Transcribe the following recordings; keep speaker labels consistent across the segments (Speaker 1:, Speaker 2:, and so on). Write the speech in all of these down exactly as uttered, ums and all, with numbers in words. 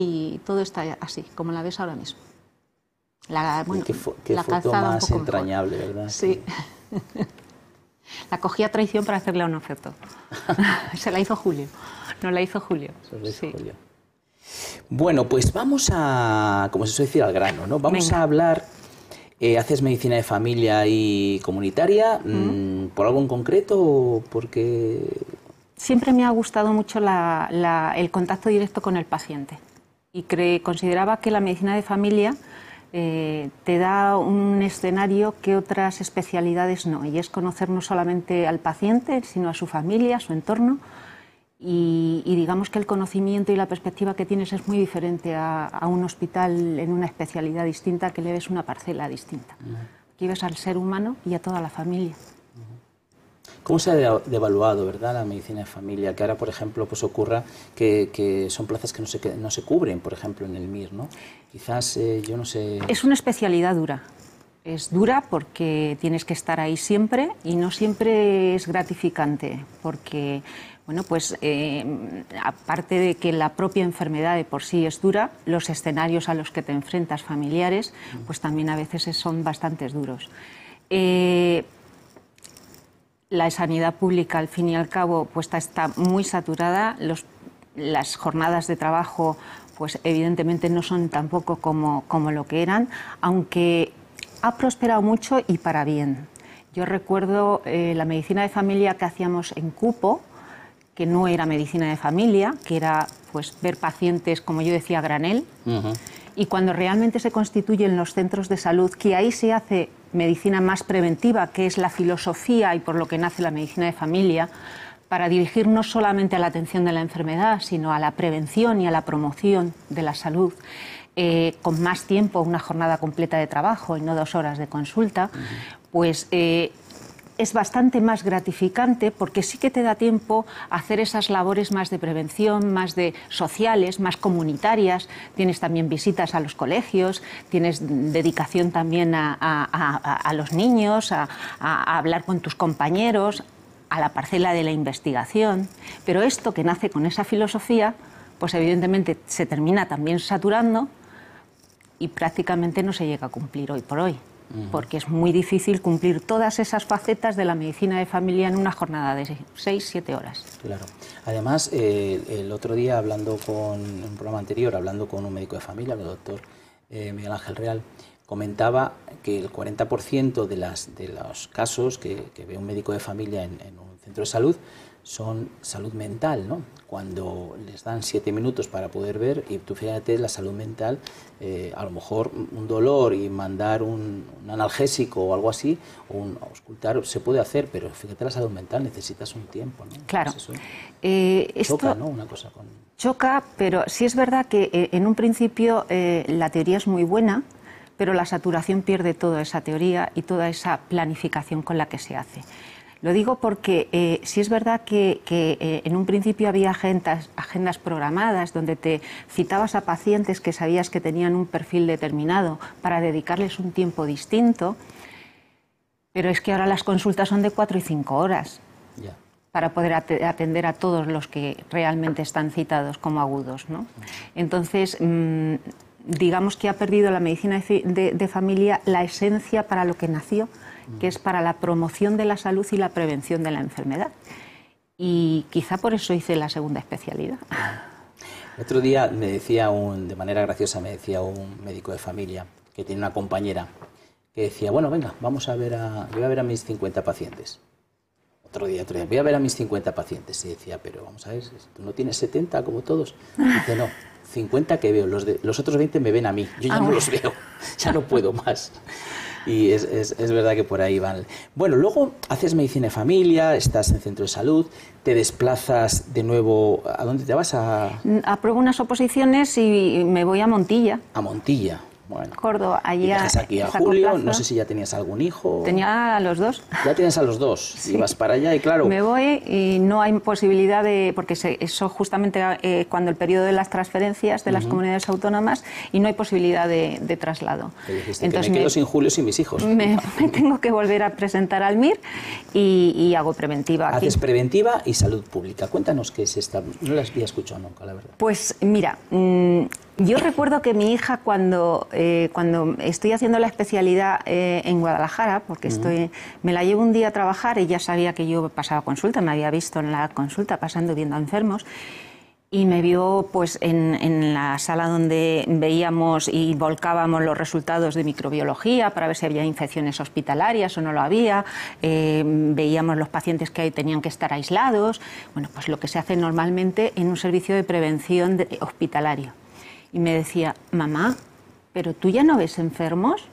Speaker 1: y todo está así, como la ves ahora mismo. La, bueno,
Speaker 2: qué fo qué
Speaker 1: la
Speaker 2: foto más entrañable, mejor. ¿Verdad?
Speaker 1: Sí. La cogí a traición para hacerle una oferta. Se la hizo Julio. No la hizo Julio.
Speaker 2: Se la hizo
Speaker 1: sí.
Speaker 2: Julio. Bueno, pues vamos a, como se suele decir, al grano, ¿no? Vamos
Speaker 1: Venga.
Speaker 2: a hablar, eh, ¿haces medicina de familia y comunitaria? ¿Mm? ¿Por algo en concreto o porque...?
Speaker 1: Siempre me ha gustado mucho la, la, el contacto directo con el paciente. Y cre, consideraba que la medicina de familia eh, te da un escenario que otras especialidades no. Y es conocer no solamente al paciente, sino a su familia, a su entorno. Y, y digamos que el conocimiento y la perspectiva que tienes es muy diferente a, a un hospital en una especialidad distinta, que le ves una parcela distinta. Uh-huh. Aquí ves al ser humano y a toda la familia.
Speaker 2: ¿Cómo se ha devaluado, verdad, la medicina de familia? Que ahora, por ejemplo, pues ocurra que, que son plazas que no se, que no se cubren, por ejemplo, en el M I R, ¿no? Quizás, eh, yo no sé...
Speaker 1: Es una especialidad dura. Es dura porque tienes que estar ahí siempre y no siempre es gratificante, porque, bueno, pues eh, aparte de que la propia enfermedad de por sí es dura, los escenarios a los que te enfrentas familiares, pues también a veces son bastante duros. Eh, La sanidad pública, al fin y al cabo, pues está muy saturada. Los, las jornadas de trabajo, pues evidentemente no son tampoco como, como lo que eran, aunque ha prosperado mucho y para bien. Yo recuerdo eh, la medicina de familia que hacíamos en cupo, que no era medicina de familia, que era pues ver pacientes, como yo decía, a granel. Uh-huh. Y cuando realmente se constituyen los centros de salud, que ahí se hace medicina más preventiva, que es la filosofía y por lo que nace la medicina de familia, para dirigir no solamente a la atención de la enfermedad, sino a la prevención y a la promoción de la salud, eh, con más tiempo, una jornada completa de trabajo y no dos horas de consulta, uh-huh. pues... Eh, es bastante más gratificante porque sí que te da tiempo a hacer esas labores más de prevención, más de sociales, más comunitarias. Tienes también visitas a los colegios, tienes dedicación también a, a, a, a los niños, a, a hablar con tus compañeros, a la parcela de la investigación. Pero esto que nace con esa filosofía, pues evidentemente se termina también saturando y prácticamente no se llega a cumplir hoy por hoy. Porque es muy difícil cumplir todas esas facetas de la medicina de familia en una jornada de seis, siete horas.
Speaker 2: Claro. Además, eh, el otro día, hablando con, en un programa anterior, hablando con un médico de familia, el doctor eh, Miguel Ángel Real, comentaba que el cuarenta por ciento de, las, de los casos que, que ve un médico de familia en, en un centro de salud son salud mental, ¿no? Cuando les dan siete minutos para poder ver, y tú fíjate, la salud mental, eh, a lo mejor un dolor y mandar un, un analgésico o algo así, o un auscultar, se puede hacer, pero fíjate, la salud mental necesitas un tiempo, ¿no?
Speaker 1: Claro.
Speaker 2: Pues eso
Speaker 1: eh,
Speaker 2: choca,
Speaker 1: esto
Speaker 2: ¿no? Una cosa con...
Speaker 1: Choca, pero sí es verdad que eh, en un principio eh, la teoría es muy buena, pero la saturación pierde toda esa teoría y toda esa planificación con la que se hace. Lo digo porque eh, sí es verdad que, que eh, en un principio había agendas, agendas programadas donde te citabas a pacientes que sabías que tenían un perfil determinado para dedicarles un tiempo distinto, pero es que ahora las consultas son de cuatro y cinco horas yeah. para poder atender a todos los que realmente están citados como agudos, ¿no? Entonces, mmm, digamos que ha perdido la medicina de, de, de familia la esencia para lo que nació, que es para la promoción de la salud y la prevención de la enfermedad. Y quizá por eso hice la segunda especialidad.
Speaker 2: El otro día me decía, un, de manera graciosa, me decía un médico de familia que tiene una compañera que decía, bueno, venga, vamos a ver a, yo voy a ver a mis cincuenta pacientes. Otro día, otro día, voy a ver a mis cincuenta pacientes. Y decía, pero vamos a ver, ¿tú no tienes setenta como todos? Y dice, no, cincuenta que veo, los, de, los otros veinte me ven a mí, yo ya ah, no bueno. los veo, ya no puedo más. Y es, es, es verdad que por ahí van. Bueno, luego haces medicina de familia, estás en centro de salud, te desplazas de nuevo. ¿A dónde te vas? A...
Speaker 1: Apruebo unas oposiciones y me voy a Montilla.
Speaker 2: A Montilla. Bueno.
Speaker 1: Córdoba, allí.
Speaker 2: Y dejas aquí a Julio, no sé si ya tenías algún hijo.
Speaker 1: Tenía a los dos.
Speaker 2: Ya tienes a los dos, sí. Ibas para allá y claro...
Speaker 1: Me voy y no hay posibilidad de... Porque eso justamente eh, cuando el periodo de las transferencias de las uh-huh. comunidades autónomas y no hay posibilidad de, de traslado.
Speaker 2: Te dijiste, entonces que me quedo me, sin Julio sin mis hijos.
Speaker 1: Me, me tengo que volver a presentar al M I R y, y hago preventiva aquí.
Speaker 2: Haces preventiva y salud pública. Cuéntanos qué es esta... No la había escuchado nunca, la verdad.
Speaker 1: Pues mira... Mmm, Yo recuerdo que mi hija, cuando, eh, cuando estoy haciendo la especialidad eh, en Guadalajara, porque uh-huh. estoy, me la llevo un día a trabajar, ella sabía que yo pasaba consulta, me había visto en la consulta pasando viendo a enfermos, y me vio pues en, en la sala donde veíamos y volcábamos los resultados de microbiología para ver si había infecciones hospitalarias o no lo había, eh, veíamos los pacientes que tenían que estar aislados, bueno, pues lo que se hace normalmente en un servicio de prevención de, hospitalario. Y me decía, mamá, ¿pero tú ya no ves enfermos?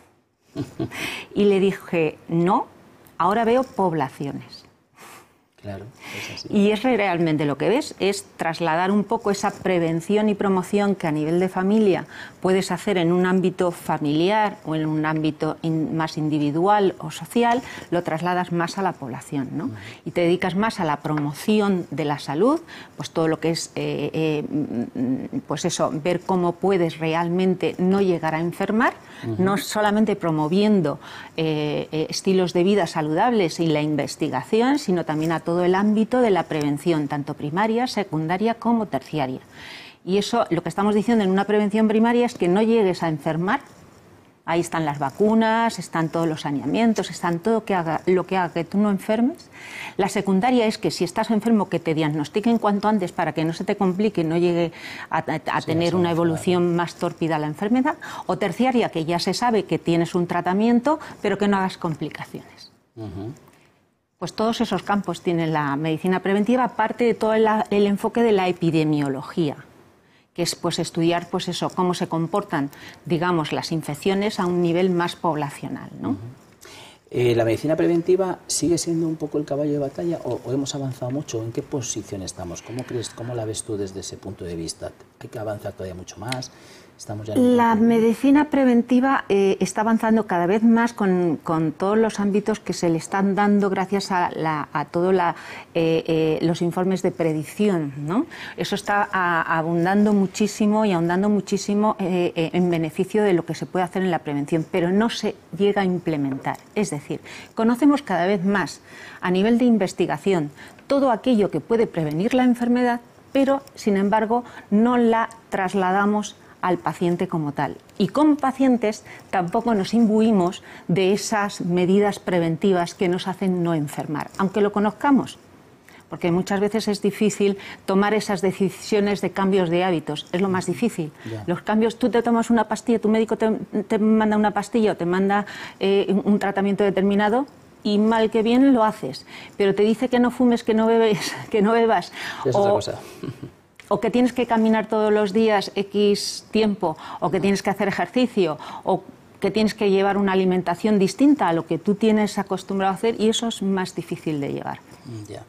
Speaker 1: Y le dije, no, ahora veo poblaciones.
Speaker 2: Claro, es así.
Speaker 1: Y es realmente lo que ves, es trasladar un poco esa prevención y promoción que a nivel de familia puedes hacer en un ámbito familiar o en un ámbito in, más individual o social, lo trasladas más a la población, ¿no? Uh-huh. Y te dedicas más a la promoción de la salud, pues todo lo que es, eh, eh, pues eso, ver cómo puedes realmente no llegar a enfermar, uh-huh. no solamente promoviendo eh, eh, estilos de vida saludables y la investigación, sino también a todo el ámbito de la prevención, tanto primaria, secundaria como terciaria. Y eso, lo que estamos diciendo en una prevención primaria es que no llegues a enfermar. Ahí están las vacunas, están todos los saneamientos, están todo que haga, lo que haga que tú no enfermes. La secundaria es que si estás enfermo, que te diagnostiquen cuanto antes para que no se te complique, no llegue a, a, a sí, tener una evolución claro. más tórpida la enfermedad. O terciaria, que ya se sabe que tienes un tratamiento, pero que no hagas complicaciones. Uh-huh. Pues todos esos campos tiene la medicina preventiva, aparte de todo el, el enfoque de la epidemiología, que es pues estudiar pues eso, cómo se comportan, digamos, las infecciones a un nivel más poblacional, ¿no?
Speaker 2: Uh-huh. eh, ¿La medicina preventiva sigue siendo un poco el caballo de batalla o, o hemos avanzado mucho? ¿En qué posición estamos? ¿Cómo crees, cómo la ves tú desde ese punto de vista? ¿Hay que avanzar todavía mucho más? Estamos ya en
Speaker 1: la medicina preventiva eh, está avanzando cada vez más con, con todos los ámbitos que se le están dando gracias a, la, a todos eh, eh, los informes de predicción, ¿no? Eso está a, abundando muchísimo y ahondando muchísimo eh, eh, en beneficio de lo que se puede hacer en la prevención, pero no se llega a implementar. Es decir, conocemos cada vez más a nivel de investigación todo aquello que puede prevenir la enfermedad, pero sin embargo no la trasladamos al paciente como tal. Y como pacientes tampoco nos imbuimos de esas medidas preventivas que nos hacen no enfermar, aunque lo conozcamos, porque muchas veces es difícil tomar esas decisiones de cambios de hábitos, es lo más difícil. Yeah. Los cambios, tú te tomas una pastilla, tu médico te, te manda una pastilla o te manda eh, un tratamiento determinado, y mal que bien lo haces, pero te dice que no fumes, que no bebes, que no bebas.
Speaker 2: Es
Speaker 1: o,
Speaker 2: otra cosa.
Speaker 1: o que tienes que caminar todos los días X tiempo, o que tienes que hacer ejercicio, o que tienes que llevar una alimentación distinta a lo que tú tienes acostumbrado a hacer, y eso es más difícil de llevar.
Speaker 2: Ya.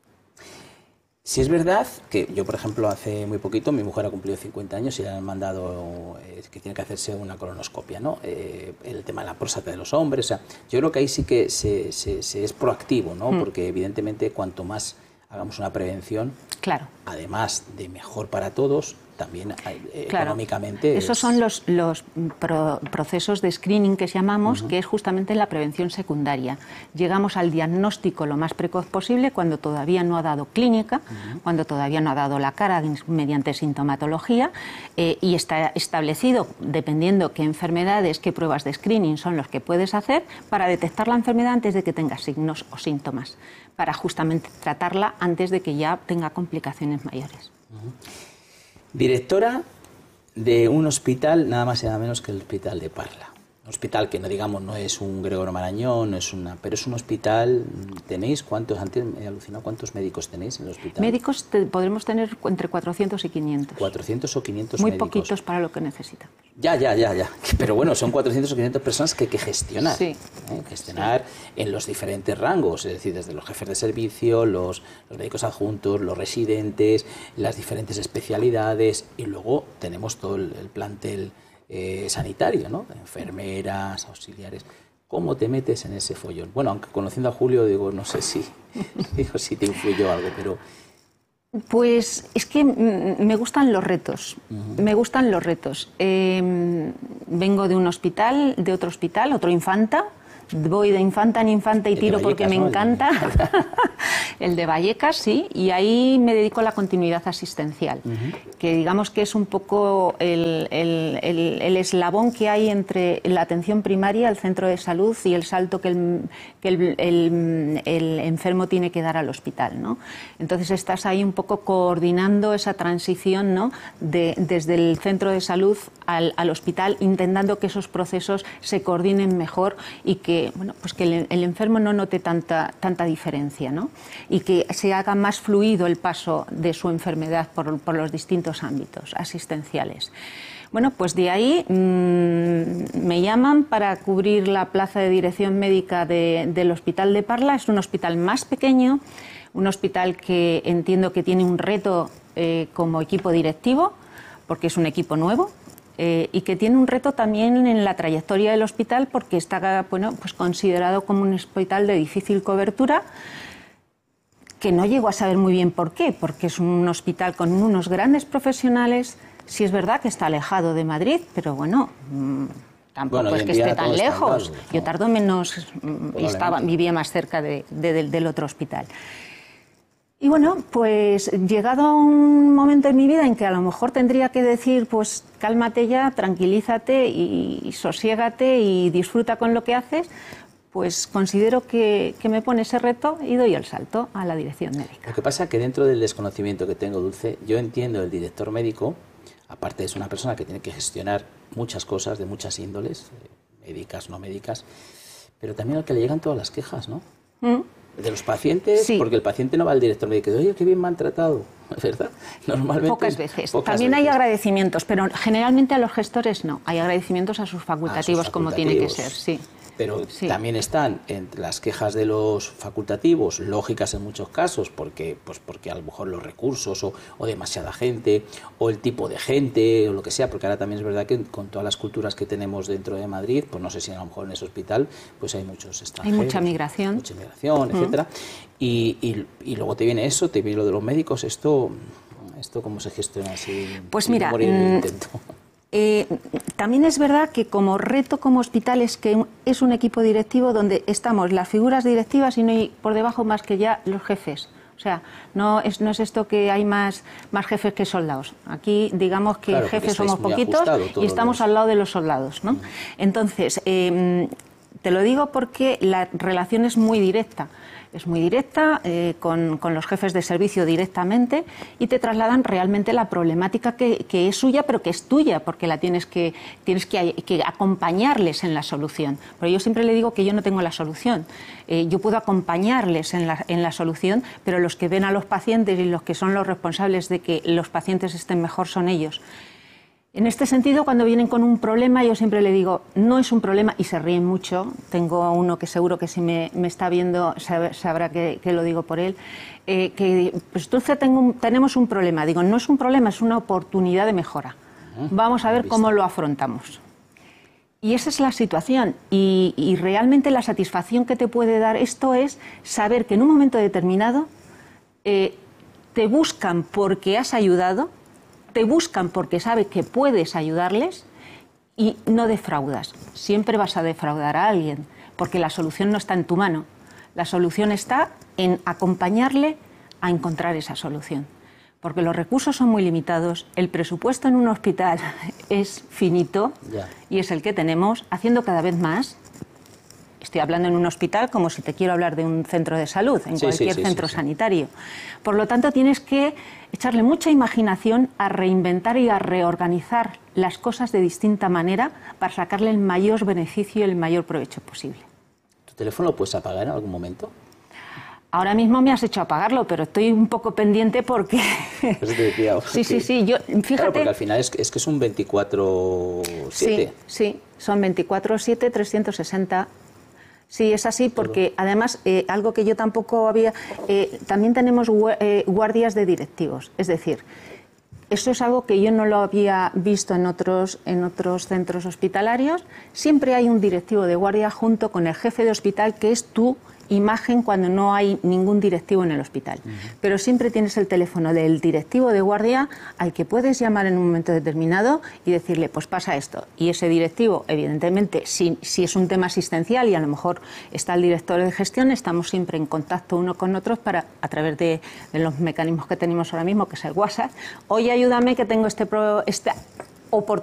Speaker 2: Si es verdad que yo, por ejemplo, hace muy poquito, mi mujer ha cumplido cincuenta años y le han mandado eh, que tiene que hacerse una colonoscopia, ¿no? Eh, el tema de la próstata de los hombres, o sea, yo creo que ahí sí que se, se, se es proactivo, ¿no? Mm. Porque evidentemente cuanto más hagamos una prevención,
Speaker 1: claro,
Speaker 2: además de mejor para todos, también eh,
Speaker 1: claro.
Speaker 2: económicamente...
Speaker 1: Esos
Speaker 2: es...
Speaker 1: son los, los pro, procesos de screening que llamamos, uh-huh. que es justamente la prevención secundaria. Llegamos al diagnóstico lo más precoz posible cuando todavía no ha dado clínica, uh-huh. cuando todavía no ha dado la cara mediante sintomatología, eh, y está establecido, dependiendo qué enfermedades, qué pruebas de screening son los que puedes hacer para detectar la enfermedad antes de que tenga signos o síntomas, para justamente tratarla antes de que ya tenga complicaciones mayores.
Speaker 2: Uh-huh. Directora de un hospital, nada más y nada menos que el Hospital de Parla. Un hospital que no digamos no es un Gregorio Marañón, no es una, pero es un hospital. ¿Tenéis cuántos? Antes me he alucinado, ¿cuántos médicos tenéis en el hospital?
Speaker 1: Médicos te, podremos tener entre cuatrocientos y quinientos.
Speaker 2: cuatrocientos o quinientos
Speaker 1: Muy
Speaker 2: médicos.
Speaker 1: poquitos para lo que necesitamos.
Speaker 2: Ya, ya, ya, ya. Pero bueno, son cuatrocientos o quinientas personas que hay que gestionar.
Speaker 1: Sí.
Speaker 2: ¿eh? Gestionar sí. En los diferentes rangos, es decir, desde los jefes de servicio, los, los médicos adjuntos, los residentes, las diferentes especialidades, y luego tenemos todo el, el plantel eh, sanitario, ¿no? Enfermeras, auxiliares. ¿Cómo te metes en ese follón? Bueno, aunque conociendo a Julio, digo, no sé si, digo, si te influyó algo, pero...
Speaker 1: Pues es que me gustan los retos, uh-huh. me gustan los retos. Eh, vengo de un hospital, de otro hospital, otro Infanta, voy de infanta en infanta y
Speaker 2: El de
Speaker 1: tiro
Speaker 2: Vallecas,
Speaker 1: porque me
Speaker 2: ¿no?
Speaker 1: encanta. El de Vallecas, sí, y ahí me dedico a la continuidad asistencial, uh-huh. que digamos que es un poco el, el, el, el eslabón que hay entre la atención primaria, el centro de salud, y el salto que el, que el, el, el enfermo tiene que dar al hospital, ¿no? Entonces estás ahí un poco coordinando esa transición, ¿no? de, desde el centro de salud al, al hospital, intentando que esos procesos se coordinen mejor y que, bueno, pues que el, el enfermo no note tanta, tanta diferencia, ¿no? Y que se haga más fluido el paso de su enfermedad por, por los distintos ámbitos asistenciales. Bueno, pues de ahí mmm, me llaman para cubrir la plaza de dirección médica de, del Hospital de Parla. Es un hospital más pequeño, un hospital que entiendo que tiene un reto eh, como equipo directivo, porque es un equipo nuevo. Eh, y que tiene un reto también en la trayectoria del hospital, porque está, bueno, pues considerado como un hospital de difícil cobertura, que no llego a saber muy bien por qué, porque es un hospital con unos grandes profesionales. Sí es verdad que está alejado de Madrid, pero bueno, mmm, tampoco bueno, es que esté tan lejos. Largo, ¿no? Yo tardo menos, y estaba, vivía más cerca de, de, de, del otro hospital. Y bueno, pues llegado a un momento en mi vida en que a lo mejor tendría que decir, pues cálmate ya, tranquilízate y, y sosiégate y disfruta con lo que haces, pues considero que, que me pone ese reto y doy el salto a la dirección médica.
Speaker 2: Lo que pasa es que dentro del desconocimiento que tengo, Dulce, yo entiendo el director médico, aparte es una persona que tiene que gestionar muchas cosas de muchas índoles, médicas, no médicas, pero también al que le llegan todas las quejas, ¿no? ¿Mm? De los pacientes, sí. Porque el paciente no va al director médico y dice, oye, qué bien me han tratado, ¿verdad? Normalmente.
Speaker 1: Pocas veces.
Speaker 2: Pocas
Speaker 1: También
Speaker 2: veces.
Speaker 1: Hay agradecimientos, pero generalmente a los gestores no. Hay agradecimientos a sus facultativos, a sus facultativos. Como tiene que ser, sí.
Speaker 2: Pero
Speaker 1: sí.
Speaker 2: También están entre las quejas de los facultativos, lógicas en muchos casos, porque, pues porque a lo mejor los recursos o, o demasiada gente, o el tipo de gente, o lo que sea, porque ahora también es verdad que con todas las culturas que tenemos dentro de Madrid, pues no sé si a lo mejor en ese hospital, pues hay muchos extranjeros.
Speaker 1: Hay mucha migración.
Speaker 2: Mucha migración, mm. etcétera. Y, y, y luego te viene eso, te viene lo de los médicos, esto, esto ¿cómo se gestiona así?
Speaker 1: Pues mira, mmm, Eh, también es verdad que como reto como hospital es que es un equipo directivo donde estamos las figuras directivas y no hay por debajo más que ya los jefes. O sea, no es, no es esto que hay más, más jefes que soldados. Aquí digamos que claro, jefes somos poquitos y estamos al lado de los soldados, ¿no? Uh-huh. Entonces, eh, te lo digo porque la relación es muy directa. Es muy directa, eh, con, con los jefes de servicio directamente, y te trasladan realmente la problemática que, que es suya, pero que es tuya, porque la tienes que, tienes que, que acompañarles en la solución. Pero yo siempre le digo que yo no tengo la solución. Eh, yo puedo acompañarles en la, en la solución, pero los que ven a los pacientes y los que son los responsables de que los pacientes estén mejor son ellos. En este sentido, cuando vienen con un problema, yo siempre le digo, no es un problema, y se ríen mucho. Tengo uno que seguro que si me, me está viendo sabrá que, que lo digo por él, eh, que pues Dulce, tengo un, tenemos un problema. Digo, no es un problema, es una oportunidad de mejora. Vamos a ver cómo lo afrontamos. Y esa es la situación, y, y realmente la satisfacción que te puede dar esto es saber que en un momento determinado eh, te buscan porque has ayudado, te buscan porque sabe que puedes ayudarles y no defraudas. Siempre vas a defraudar a alguien, porque la solución no está en tu mano. La solución está en acompañarle a encontrar esa solución. Porque los recursos son muy limitados, el presupuesto en un hospital es finito, yeah. y es el que tenemos, haciendo cada vez más. Estoy hablando en un hospital como si te quiero hablar de un centro de salud, en sí, cualquier sí, sí, centro sí, sí. sanitario. Por lo tanto, tienes que echarle mucha imaginación a reinventar y a reorganizar las cosas de distinta manera para sacarle el mayor beneficio y el mayor provecho posible.
Speaker 2: ¿Tu teléfono lo puedes apagar en algún momento?
Speaker 1: Ahora mismo me has hecho apagarlo, pero estoy un poco pendiente porque...
Speaker 2: Pues te decía,
Speaker 1: sí, sí, sí. Yo, fíjate...
Speaker 2: Claro, porque al final es, es que es un veinticuatro siete.
Speaker 1: Sí, sí, son veinticuatro siete, trescientos sesenta... Sí, es así porque además eh, algo que yo tampoco había... Eh, también tenemos eh, guardias de directivos, es decir, eso es algo que yo no lo había visto en otros, en otros centros hospitalarios. Siempre hay un directivo de guardia junto con el jefe de hospital, que es tu imagen cuando no hay ningún directivo en el hospital. Uh-huh. Pero siempre tienes el teléfono del directivo de guardia al que puedes llamar en un momento determinado y decirle, pues pasa esto. Y ese directivo, evidentemente, si, si es un tema asistencial y a lo mejor está el director de gestión, estamos siempre en contacto uno con otros para, a través de, de los mecanismos que tenemos ahora mismo, que es el WhatsApp, oye, ayúdame que tengo este, pro, esta oportunidad